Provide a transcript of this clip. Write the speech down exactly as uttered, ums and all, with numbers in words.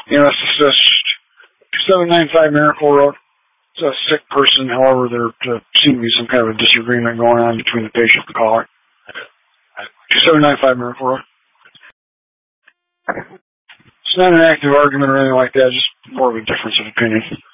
You know, it's just two seven nine five Miracle Road. It's a sick person, however, there uh, seems to be some kind of a disagreement going on between the patient and the caller. two seven nine five Miracle Road. It's not an active argument or anything like that, just more of a difference of opinion.